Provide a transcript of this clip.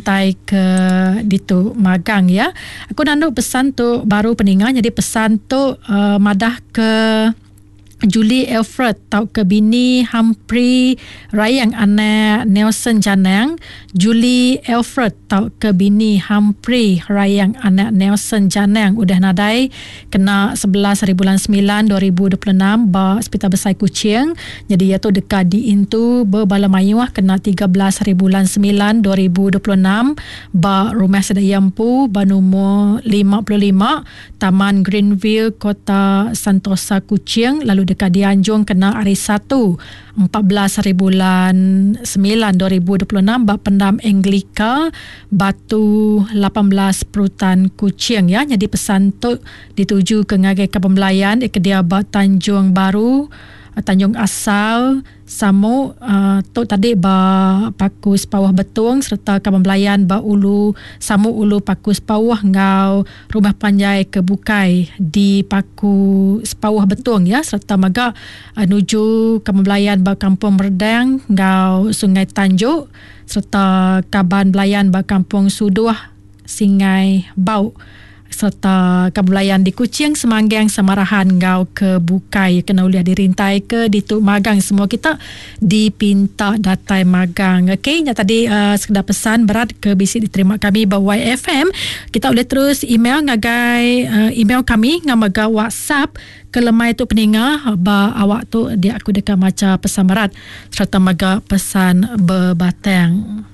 tai ke ditu magang ya. Aku nak pesan tu baru peningan, jadi pesan tu madah ke Julie Alfred tau ke bini Humphrey Rayang anak Nelson Janang. Julie Alfred tau ke bini Humphrey Rayang anak Nelson Janang udah nadai kena 11 hari bulan 9 2026 ba Hospital Besar Kuching. Jadi iaitu dekat di Intu berbala mayuah kena 13 hari bulan 9 2026 ba Rumah Sedia Yampu ba nombor 55 Taman Greenville Kota Santosa Kuching. Lalu dekat di Anjung kena hari 1 14 hari bulan 9 2026 bak Pendam Anglika Batu 18 Perutan Kuching ya. Jadi pesan tu dituju ke ngagai Kepembelayan ke dia bak Tanjung Baru Tanjung Asal Samu tu tadi ba Pakus Pawah Betung serta Kepembelayan ba Ulu Samu Ulu Pakus Pawah ngau Rumah Panjai Kebukai di Pakus Pawah Betung ya, serta maga nuju Kepembelayan ba Kampung Merdang ngau Sungai Tanjuk serta Kaban Belayan ba Kampung Suduah Singai Bau serta Kepembelayan di Kuching, Semanggang, Samarahan ngau ke Bukai kena uliah dirintai ke ditu magang. Semua kita dipinta datai magang. Okey, yang tadi sekedar pesan berat ke bisi diterima kami bawa YFM. Kita boleh terus email ngagai email kami ngamaga WhatsApp ke lemai tu peningah ba awak tu dia aku dekat macam pesan berat serta maga pesan berbatang.